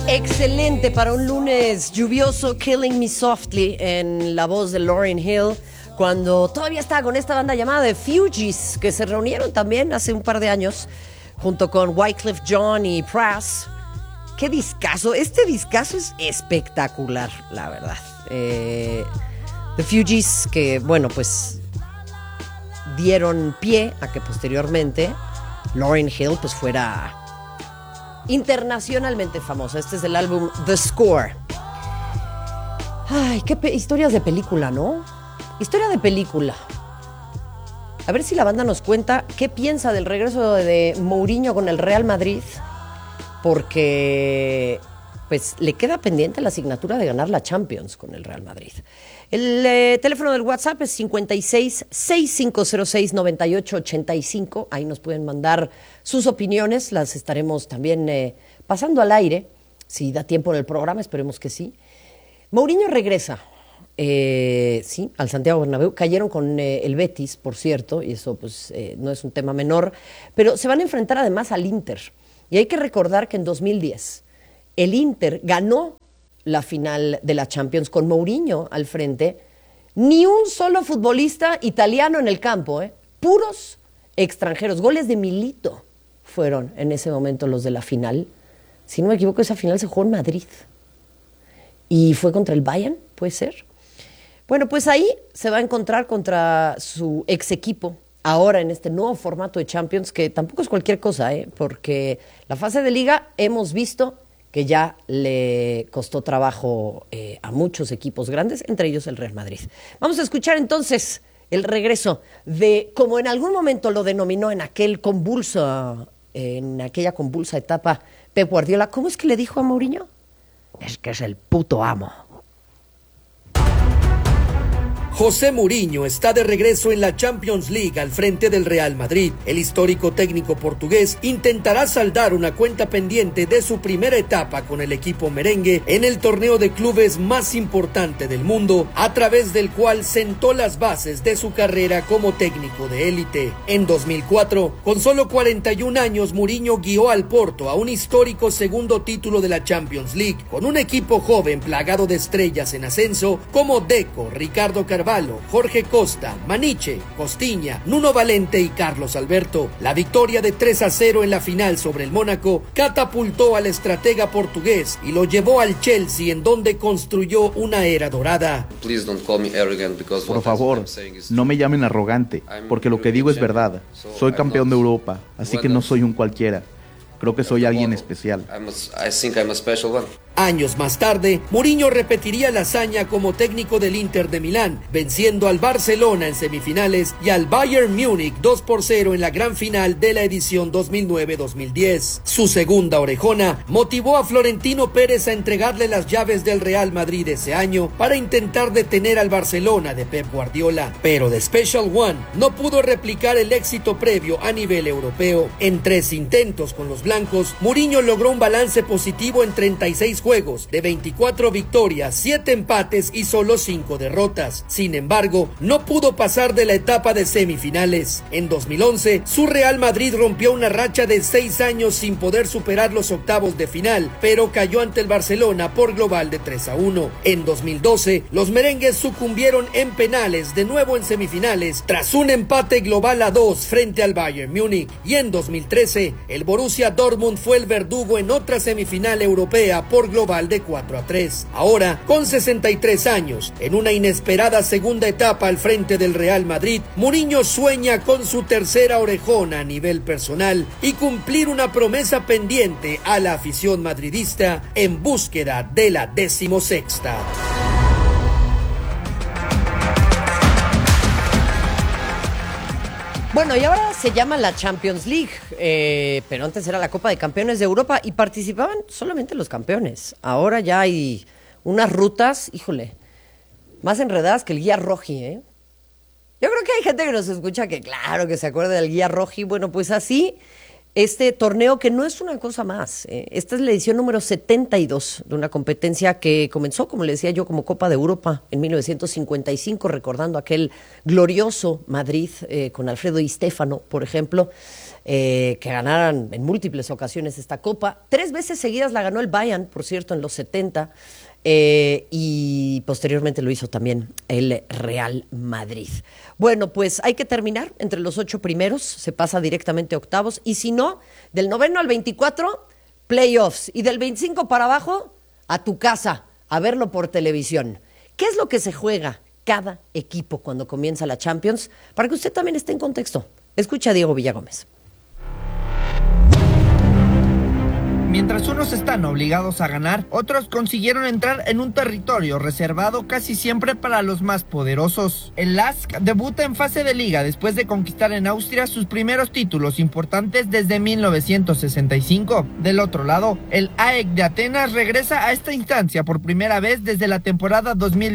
Excelente para un lunes lluvioso, Killing Me Softly, en la voz de Lauryn Hill, cuando todavía estaba con esta banda llamada The Fugees, que se reunieron también hace un par de años, junto con Wyclef Jean y Pras. ¡Qué discazo! Este discazo es espectacular, la verdad. The Fugees, que, bueno, pues dieron pie a que posteriormente Lauryn Hill pues fuera internacionalmente famosa. Este es del álbum The Score. Ay, qué historias de película, ¿no? Historia de película. A ver si la banda nos cuenta qué piensa del regreso de Mourinho con el Real Madrid, porque pues le queda pendiente la asignatura de ganar la Champions con el Real Madrid. El teléfono del WhatsApp es 56-6506-9885. Ahí nos pueden mandar sus opiniones. Las estaremos también pasando al aire. Si da tiempo en el programa, esperemos que sí. Mourinho regresa, sí, al Santiago Bernabéu. Cayeron con el Betis, por cierto, y eso pues no es un tema menor. Pero se van a enfrentar además al Inter. Y hay que recordar que en 2010 el Inter ganó la final de la Champions con Mourinho al frente. Ni un solo futbolista italiano en el campo, puros extranjeros. Goles de Milito fueron en ese momento los de la final. Si no me equivoco, esa final se jugó en Madrid. Y fue contra el Bayern, ¿puede ser? Bueno, pues ahí se va a encontrar contra su ex equipo, ahora en este nuevo formato de Champions, que tampoco es cualquier cosa, porque la fase de Liga hemos visto que ya le costó trabajo a muchos equipos grandes, entre ellos el Real Madrid. Vamos a escuchar entonces el regreso de, como en algún momento lo denominó en aquella convulsa etapa Pep Guardiola. ¿Cómo es que le dijo a Mourinho? Es que es el puto amo. José Mourinho está de regreso en la Champions League al frente del Real Madrid. El histórico técnico portugués intentará saldar una cuenta pendiente de su primera etapa con el equipo merengue en el torneo de clubes más importante del mundo, a través del cual sentó las bases de su carrera como técnico de élite. En 2004, con solo 41 años, Mourinho guió al Porto a un histórico segundo título de la Champions League, con un equipo joven plagado de estrellas en ascenso como Deco, Ricardo Carvalho, Jorge Costa, Maniche, Costiña, Nuno Valente y Carlos Alberto. La victoria de 3-0 en la final sobre el Mónaco catapultó al estratega portugués y lo llevó al Chelsea, en donde construyó una era dorada. Por favor, no me llamen arrogante, porque lo que digo es verdad. Soy campeón de Europa, así que no soy un cualquiera. Creo que soy alguien especial. Años más tarde, Mourinho repetiría la hazaña como técnico del Inter de Milán, venciendo al Barcelona en semifinales y al Bayern Múnich 2-0 en la gran final de la edición 2009-2010. Su segunda orejona motivó a Florentino Pérez a entregarle las llaves del Real Madrid ese año para intentar detener al Barcelona de Pep Guardiola. Pero The Special One no pudo replicar el éxito previo a nivel europeo. En 3 intentos con los blancos, Mourinho logró un balance positivo en 36 juegos, de 24 victorias, 7 empates y solo 5 derrotas. Sin embargo, no pudo pasar de la etapa de semifinales. En 2011, su Real Madrid rompió una racha de 6 años sin poder superar los octavos de final, pero cayó ante el Barcelona por global de 3-1. En 2012, los merengues sucumbieron en penales, de nuevo en semifinales, tras un empate global a 2 frente al Bayern Múnich. Y en 2013, el Borussia Dortmund fue el verdugo en otra semifinal europea por global de 4-3. Ahora, con 63 años, en una inesperada segunda etapa al frente del Real Madrid, Mourinho sueña con su tercera orejona a nivel personal y cumplir una promesa pendiente a la afición madridista en búsqueda de la 16ª. Bueno, y ahora se llama la Champions League, pero antes era la Copa de Campeones de Europa y participaban solamente los campeones. Ahora ya hay unas rutas, híjole, más enredadas que el Guía Roji, ¿eh? Yo creo que hay gente que nos escucha que claro que se acuerda del Guía Roji. Bueno, pues así, este torneo que no es una cosa más. Esta es la edición número 72 de una competencia que comenzó, como le decía yo, como Copa de Europa en 1955, recordando aquel glorioso Madrid con Alfredo Di Stéfano, por ejemplo. que ganaran en múltiples ocasiones esta Copa. 3 veces seguidas la ganó el Bayern, por cierto, en los 70, y posteriormente lo hizo también el Real Madrid. Bueno, pues hay que terminar entre los 8 primeros, se pasa directamente a octavos, y si no, del 9 al 24, playoffs, y del 25 para abajo, a tu casa, a verlo por televisión. ¿Qué es lo que se juega cada equipo cuando comienza la Champions? Para que usted también esté en contexto. Escucha a Diego Villagómez. Mientras unos están obligados a ganar, otros consiguieron entrar en un territorio reservado casi siempre para los más poderosos. El LASK debuta en fase de liga después de conquistar en Austria sus primeros títulos importantes desde 1965. Del otro lado, el AEK de Atenas regresa a esta instancia por primera vez desde la temporada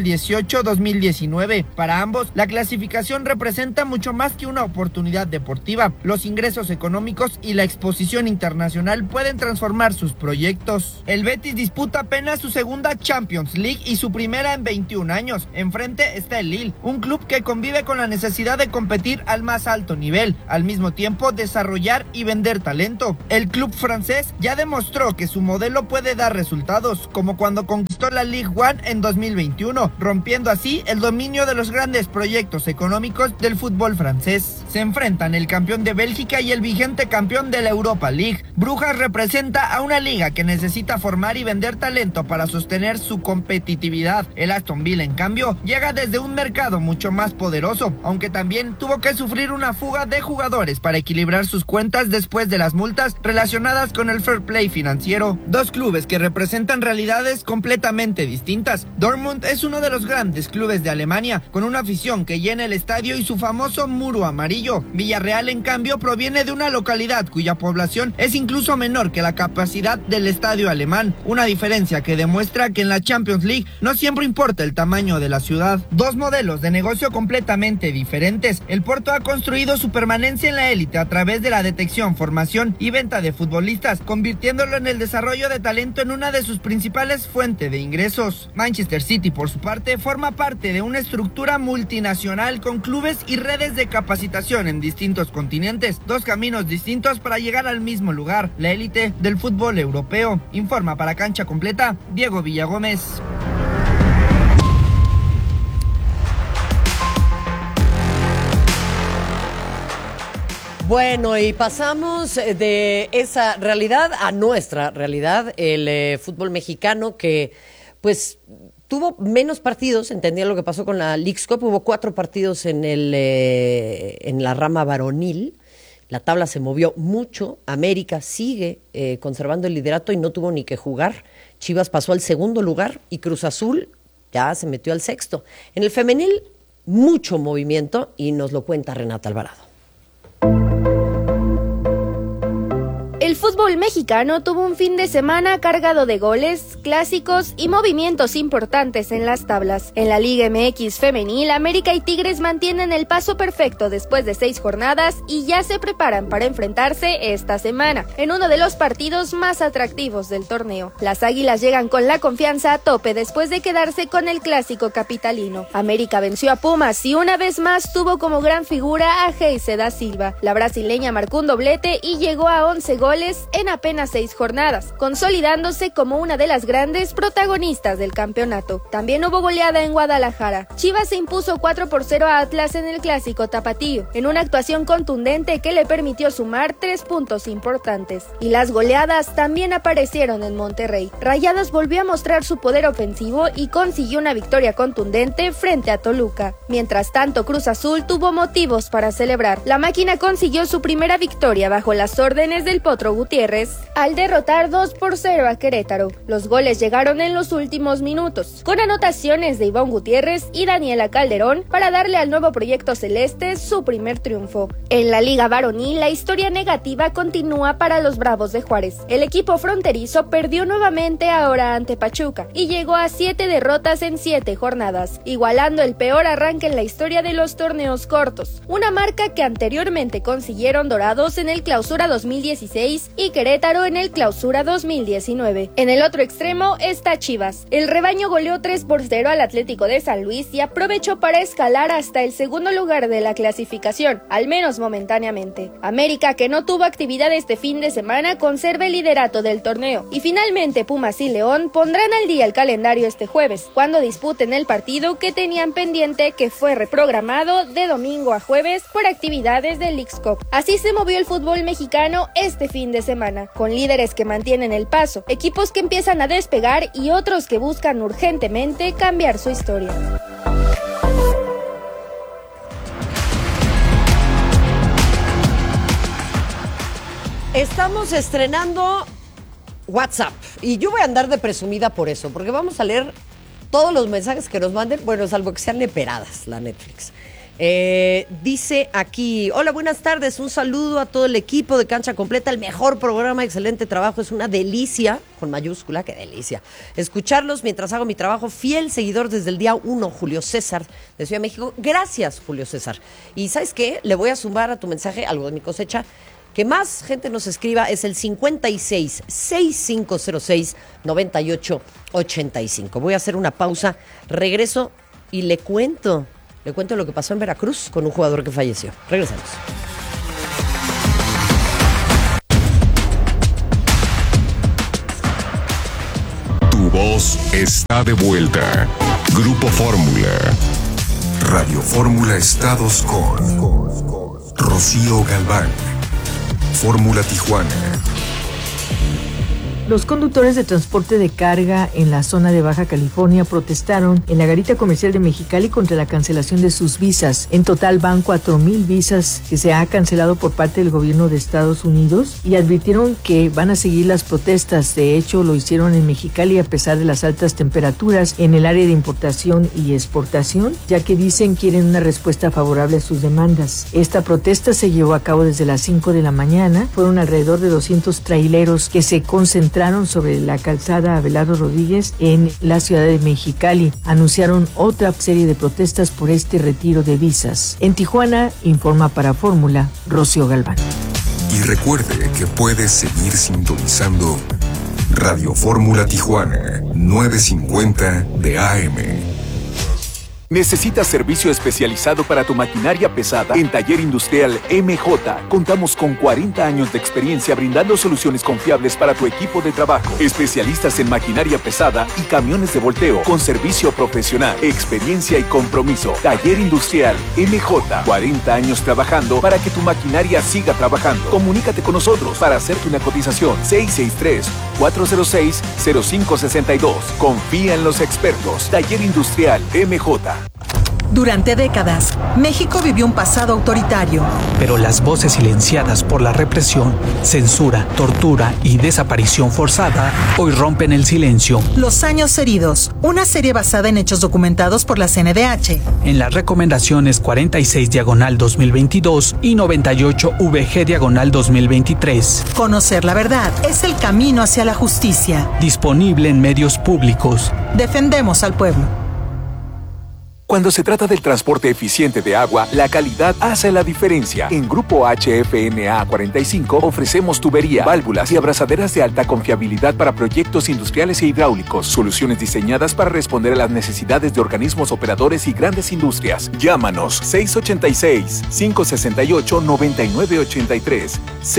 2018-2019. Para ambos, la clasificación representa mucho más que una oportunidad deportiva. Los ingresos económicos y la exposición internacional pueden transformar sus proyectos. El Betis disputa apenas su segunda Champions League y su primera en 21 años. Enfrente está el Lille, un club que convive con la necesidad de competir al más alto nivel, al mismo tiempo desarrollar y vender talento. El club francés ya demostró que su modelo puede dar resultados, como cuando conquistó la Ligue 1 en 2021, rompiendo así el dominio de los grandes proyectos económicos del fútbol francés. Se enfrentan el campeón de Bélgica y el vigente campeón de la Europa League. Brujas representa a una liga que necesita formar y vender talento para sostener su competitividad. El Aston Villa, en cambio, llega desde un mercado mucho más poderoso, aunque también tuvo que sufrir una fuga de jugadores para equilibrar sus cuentas después de las multas relacionadas con el fair play financiero. Dos clubes que representan realidades completamente distintas. Dortmund es uno de los grandes clubes de Alemania, con una afición que llena el estadio y su famoso muro amarillo. Villarreal, en cambio, proviene de una localidad cuya población es incluso menor que la capacidad del estadio alemán, una diferencia que demuestra que en la Champions League no siempre importa el tamaño de la ciudad. Dos modelos de negocio completamente diferentes. El Porto ha construido su permanencia en la élite a través de la detección, formación y venta de futbolistas, convirtiéndolo en el desarrollo de talento en una de sus principales fuentes de ingresos. Manchester City, por su parte, forma parte de una estructura multinacional con clubes y redes de capacitación en distintos continentes, dos caminos distintos para llegar al mismo lugar, la élite del fútbol europeo. Informa para Cancha Completa, Diego Villagómez. Bueno, y pasamos de esa realidad a nuestra realidad, el fútbol mexicano que pues tuvo menos partidos, entendía lo que pasó con la Leagues Cup, hubo 4 partidos en la rama varonil. La tabla se movió mucho, América sigue conservando el liderato y no tuvo ni que jugar. Chivas pasó al segundo lugar y Cruz Azul ya se metió al sexto. En el femenil, mucho movimiento y nos lo cuenta Renata Alvarado. El fútbol mexicano tuvo un fin de semana cargado de goles, clásicos y movimientos importantes en las tablas. En la Liga MX femenil, América y Tigres mantienen el paso perfecto después de 6 jornadas y ya se preparan para enfrentarse esta semana, en uno de los partidos más atractivos del torneo. Las Águilas llegan con la confianza a tope después de quedarse con el clásico capitalino. América venció a Pumas y una vez más tuvo como gran figura a Geise da Silva. La brasileña marcó un doblete y llegó a 11 goles en apenas 6 jornadas, consolidándose como una de las grandes protagonistas del campeonato. También hubo goleada en Guadalajara. Chivas se impuso 4-0 a Atlas en el clásico tapatío, en una actuación contundente que le permitió sumar 3 puntos importantes. Y las goleadas también aparecieron en Monterrey. Rayados volvió a mostrar su poder ofensivo y consiguió una victoria contundente frente a Toluca. Mientras tanto, Cruz Azul tuvo motivos para celebrar. La máquina consiguió su primera victoria bajo las órdenes del Potro Gutiérrez al derrotar 2-0 a Querétaro. Los goles llegaron en los últimos minutos, con anotaciones de Iván Gutiérrez y Daniela Calderón para darle al nuevo proyecto celeste su primer triunfo. En la Liga Varonil, la historia negativa continúa para los Bravos de Juárez. El equipo fronterizo perdió nuevamente ahora ante Pachuca y llegó a 7 derrotas en 7 jornadas, igualando el peor arranque en la historia de los torneos cortos, una marca que anteriormente consiguieron Dorados en el Clausura 2016 Betis y Querétaro en el Clausura 2019. En el otro extremo está Chivas. El rebaño goleó 3-0 al Atlético de San Luis y aprovechó para escalar hasta el segundo lugar de la clasificación, al menos momentáneamente. América, que no tuvo actividad este fin de semana, conserva el liderato del torneo. Y finalmente Pumas y León pondrán al día el calendario este jueves, cuando disputen el partido que tenían pendiente, que fue reprogramado de domingo a jueves por actividades del Leagues Cup. Así se movió el fútbol mexicano este fin de semana, con líderes que mantienen el paso, equipos que empiezan a despegar y otros que buscan urgentemente cambiar su historia. Estamos estrenando WhatsApp y yo voy a andar de presumida por eso, porque vamos a leer todos los mensajes que nos manden, bueno, salvo que sean leperadas la Netflix. Dice aquí: hola, buenas tardes, un saludo a todo el equipo de Cancha Completa, el mejor programa, excelente trabajo, es una delicia, con mayúscula, qué delicia, escucharlos mientras hago mi trabajo, fiel seguidor desde el día 1, Julio César, de Ciudad de México. Gracias, Julio César. Y ¿sabes qué? Le voy a sumar a tu mensaje algo de mi cosecha, que más gente nos escriba, es el 56-6506-9885. Voy a hacer una pausa, regreso y le cuento lo que pasó en Veracruz con un jugador que falleció. Regresamos. Tu voz está de vuelta. Grupo Fórmula. Radio Fórmula Estados con Rocío Galván. Fórmula Tijuana. Los conductores de transporte de carga en la zona de Baja California protestaron en la garita comercial de Mexicali contra la cancelación de sus visas. En total van 4,000 visas que se ha cancelado por parte del gobierno de Estados Unidos y advirtieron que van a seguir las protestas. De hecho, lo hicieron en Mexicali a pesar de las altas temperaturas en el área de importación y exportación, ya que dicen quieren una respuesta favorable a sus demandas. Esta protesta se llevó a cabo desde las 5 de la mañana. Fueron alrededor de 200 traileros que se concentraron sobre la calzada Abelardo Rodríguez en la ciudad de Mexicali. Anunciaron otra serie de protestas por este retiro de visas. En Tijuana, informa para Fórmula, Rocío Galván. Y recuerde que puedes seguir sintonizando Radio Fórmula Tijuana, 950 de AM. ¿Necesitas servicio especializado para tu maquinaria pesada? En Taller Industrial MJ contamos con 40 años de experiencia brindando soluciones confiables para tu equipo de trabajo. Especialistas en maquinaria pesada y camiones de volteo con servicio profesional, experiencia y compromiso. Taller Industrial MJ, 40 años trabajando para que tu maquinaria siga trabajando. Comunícate con nosotros para hacerte una cotización. 663-406-0562. Confía en los expertos. Taller Industrial MJ. Durante décadas, México vivió un pasado autoritario. Pero las voces silenciadas por la represión, censura, tortura y desaparición forzada hoy rompen el silencio. Los años heridos, una serie basada en hechos documentados por la CNDH. En las recomendaciones 46/2022 y 98-VG/2023. Conocer la verdad es el camino hacia la justicia. Disponible en medios públicos. Defendemos al pueblo. Cuando se trata del transporte eficiente de agua, la calidad hace la diferencia. En Grupo HFNA 45 ofrecemos tubería, válvulas y abrazaderas de alta confiabilidad para proyectos industriales e hidráulicos. Soluciones diseñadas para responder a las necesidades de organismos operadores y grandes industrias. Llámanos 686-568-9983.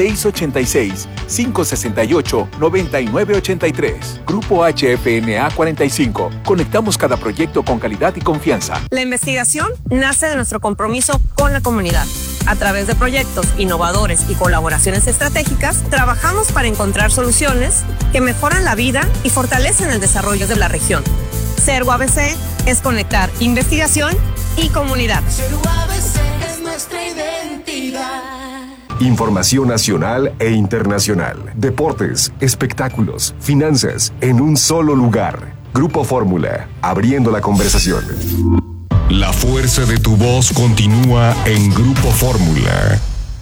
686-568-9983. Grupo HFNA 45. Conectamos cada proyecto con calidad y confianza. La investigación nace de nuestro compromiso con la comunidad. A través de proyectos innovadores y colaboraciones estratégicas, trabajamos para encontrar soluciones que mejoran la vida y fortalecen el desarrollo de la región. CERU ABC es conectar investigación y comunidad. CERU ABC es nuestra identidad. Información nacional e internacional, deportes, espectáculos, finanzas, en un solo lugar. Grupo Fórmula, abriendo la conversación. La fuerza de tu voz continúa en Grupo Fórmula.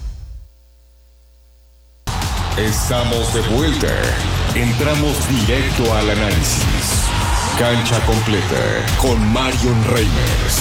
Estamos de vuelta. Entramos directo al análisis. Cancha completa con Marion Reimers.